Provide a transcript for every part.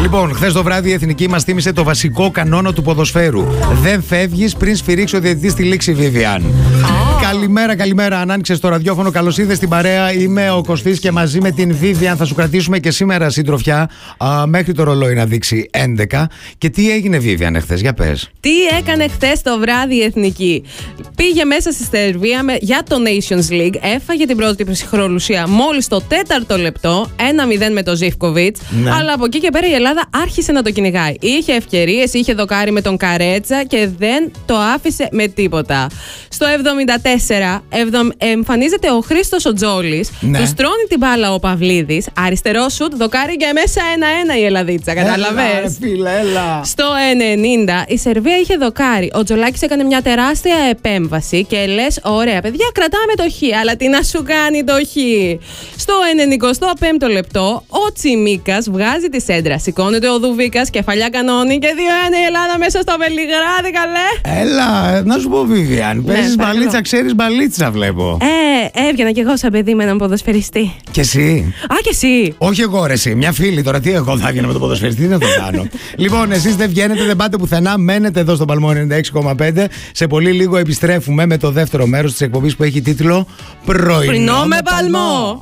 Λοιπόν, χθες το βράδυ η Εθνική μας θύμισε το βασικό κανόνα του ποδοσφαίρου. Δεν φεύγεις πριν σφυρίξει ο διαιτητής τη λήξη, Vivian. Καλημέρα. Αν άνοιξες το ραδιόφωνο, καλώς ήρθες στην παρέα. Είμαι ο Κωστής και μαζί με την Vivian θα σου κρατήσουμε και σήμερα συντροφιά μέχρι το ρολόι να δείξει 11. Και τι έγινε, Vivian, εχθές, για πες. Τι έκανε χθες το βράδυ η Εθνική? Πήγε μέσα στη Σερβία για το Nations League, έφαγε την πρώτη ψυχρολουσία μόλις το 4ο λεπτό, 1-0 με το Ζίβκοβιτς. Ναι. Αλλά από εκεί και πέρα η Ελλάδα άρχισε να το κυνηγάει. Είχε ευκαιρίες, είχε δοκάρει με τον Καρέτσα και δεν το άφησε με τίποτα. Στο 74 εμφανίζεται ο Χρήστος ο Τζόλης, του στρώνει την μπάλα ο Παυλίδης, αριστερό σουτ, δοκάρει και μέσα 1-1 η Ελλαδίτσα. Καταλαβαίνεις. Έλα. Στο 90 η Σερβία είχε δοκάρει. Ο Τζολάκης έκανε μια τεράστια επέμβαση και λες: ωραία, παιδιά, κρατάμε το χ. Αλλά τι να σου κάνει το χ. Στο 95ο λεπτό, ο Τσιμίκας βγάζει τη σέντρα. Σηκώνεται ο Δουβίκας, κεφαλιά κανόνι και 2-1 η Ελλάδα μέσα στο Βελιγράδι, καλέ. Έλα, να σου πω, Vivian. Παίζεις μπαλίτσα, ξέρεις μπαλίτσα, βλέπω. Έβγαινα κι εγώ σαν παιδί με έναν ποδοσφαιριστή. Και εσύ? Και εσύ? Όχι εγώ, ρε, εσύ. Μια φίλη τώρα. Τι εγώ θα έβγαινα με τον ποδοσφαιριστή, τι να το κάνω. Λοιπόν, εσείς δεν βγαίνετε, δεν πάτε πουθενά. Μένετε εδώ στο Παλμό 96,5. Σε πολύ λίγο επιστρέφουμε με το δεύτερο μέρος της εκπομπής που έχει τίτλο Πρωινό με Παλμό.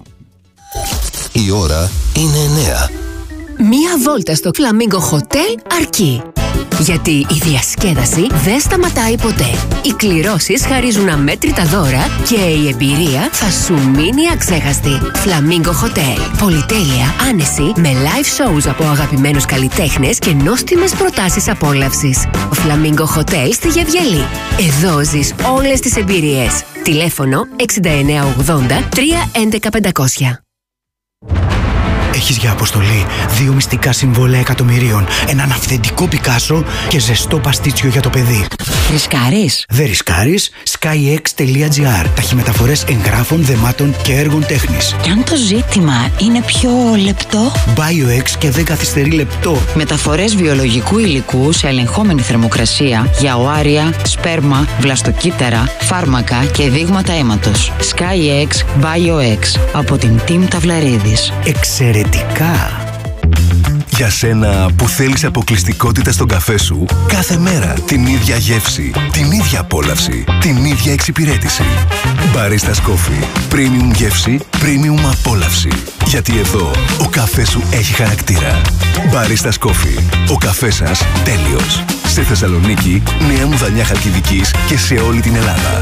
Η ώρα είναι 9. Μία βόλτα στο Flamingo Hotel αρκεί. Γιατί η διασκέδαση δεν σταματάει ποτέ. Οι κληρώσεις χαρίζουν αμέτρητα δώρα και η εμπειρία θα σου μείνει αξέχαστη. Flamingo Hotel. Πολυτέλεια, άνεση, με live shows από αγαπημένους καλλιτέχνες και νόστιμες προτάσεις απόλαυσης. Flamingo Hotel στη Γεδιαλή. Εδώ ζεις όλες τις εμπειρίες. Τηλέφωνο 6980 311 500. Έχεις για αποστολή 2 μυστικά συμβόλαια εκατομμυρίων, έναν αυθεντικό Πικάσο και ζεστό παστίτσιο για το παιδί. Ρισκάρεις? Δεν ρισκάρεις. SkyX.gr. Ταχυμεταφορές εγγράφων, δεμάτων και έργων τέχνης. Και αν το ζήτημα είναι πιο λεπτό? BioX και δεν καθυστερεί λεπτό. Μεταφορές βιολογικού υλικού σε ελεγχόμενη θερμοκρασία για οάρια, σπέρμα, βλαστοκύτταρα, φάρμακα και δείγματα αίματος. SkyX BioX από την Team Ταυλαρίδης. Εξαιρετικά! Για σένα που θέλεις αποκλειστικότητα στον καφέ σου, κάθε μέρα την ίδια γεύση, την ίδια απόλαυση, την ίδια εξυπηρέτηση. Baristas Coffee. Premium γεύση, premium απόλαυση. Γιατί εδώ ο καφές σου έχει χαρακτήρα. Baristas Coffee. Ο καφές σας τέλειος. Σε Θεσσαλονίκη, Νέα Μουδανιά Χαλκιδικής και σε όλη την Ελλάδα.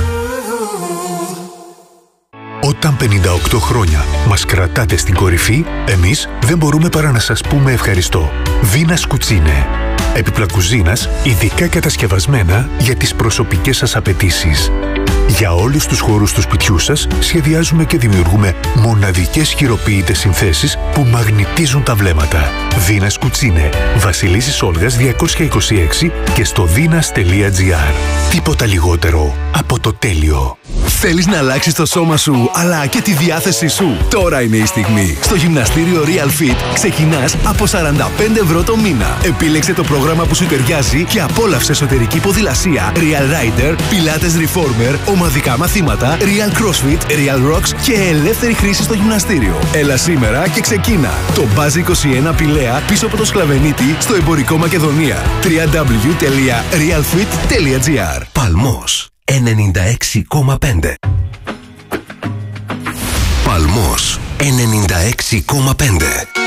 Όταν 58 χρόνια μας κρατάτε στην κορυφή, εμείς δεν μπορούμε παρά να σας πούμε ευχαριστώ. Βίνας Κουτσίνε. Έπιπλα κουζίνας, ειδικά κατασκευασμένα για τις προσωπικές σας απαιτήσεις. Για όλους τους χώρους του σπιτιού σας σχεδιάζουμε και δημιουργούμε μοναδικές χειροποίητες συνθέσεις που μαγνητίζουν τα βλέμματα. Βίνας Κουτσίνε. Βασιλίσσης Όλγας 226 και στο vinas.gr. Τίποτα λιγότερο από το τέλειο. Θέλεις να αλλάξεις το σώμα σου, αλλά και τη διάθεσή σου? Τώρα είναι η στιγμή. Στο γυμναστήριο Real Fit ξεκινάς από 45 ευρώ το μήνα. Επίλεξε το πρόγραμμα που σου ταιριάζει και απόλαυσε εσωτερική ποδηλασία, Real Rider, Pilates Reformer, ομαδικά μαθήματα, Real CrossFit, Real Rocks και ελεύθερη χρήση στο γυμναστήριο. Έλα σήμερα και ξεκίνα. Το Buzz 21 Πηλαία πίσω από το Σκλαβενίτη στο εμπορικό Μακεδονία. www.realfit.gr. Παλμός 96,5. Παλμός 96,5.